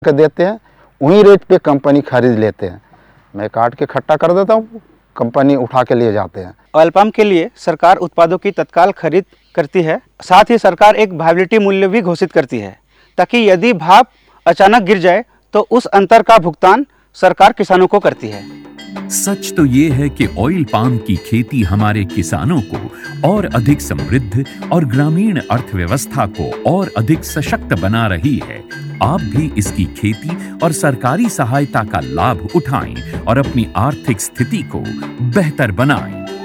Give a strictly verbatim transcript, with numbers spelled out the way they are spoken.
के देते हैं, उन्हीं रेट पे कंपनी खरीद लेते हैं। मैं काट के इकट्ठा कर देता हूँ, कंपनी उठा के ले जाते हैं। ऑयल पाम के लिए सरकार उत्पादों की तत्काल खरीद करती है। साथ ही सरकार एक वायबिलिटी मूल्य भी घोषित करती है, ताकि यदि भाव अचानक गिर जाए तो उस अंतर का भुगतान सरकार किसानों को करती है। सच तो ये है कि ऑयल पाम की खेती हमारे किसानों को और अधिक समृद्ध और ग्रामीण अर्थव्यवस्था को और अधिक सशक्त बना रही है। आप भी इसकी खेती और सरकारी सहायता का लाभ उठाएं और अपनी आर्थिक स्थिति को बेहतर बनाएं।